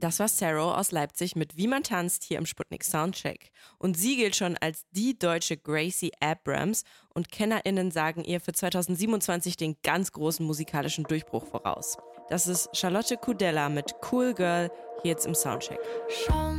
Das war Sero aus Leipzig mit Wie man tanzt hier im Sputnik Soundcheck. Und sie gilt schon als die deutsche Gracie Abrams und KennerInnen sagen ihr für 2027 den ganz großen musikalischen Durchbruch voraus. Das ist Charlotte Kudella mit Cool Girl hier jetzt im Soundcheck. Schau